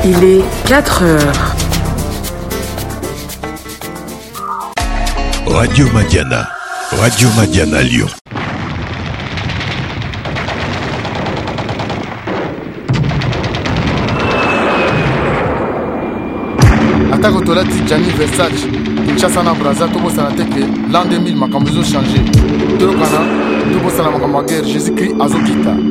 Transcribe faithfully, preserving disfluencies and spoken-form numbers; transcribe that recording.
Il est quatre heures. Radio Madiana. Radio Madiana Lyon. Atako tolati Gianni Versace Kinshasa na Brazza tobosana teke l'an deux mille makambo ezo changer tolokana tobosana makambo ya guerre Jésus-Christ azokita.